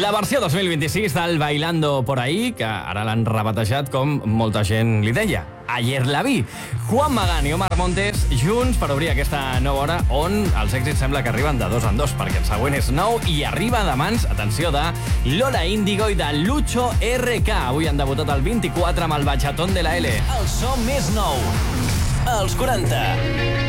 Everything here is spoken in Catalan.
La versió 2026 del Bailando por ahí, que ara l'han rebatejat com molta gent li deia, Ayer la vi. Juan Magán i Omar Montes junts per obrir aquesta nova hora on els èxits sembla que arriben de dos en dos, perquè el següent és nou i arriba de mans, atenció, de Lola Índigo i de Lucho RK. Avui han debutat el 24 amb el Bachatón de la L. El so més nou, els 40.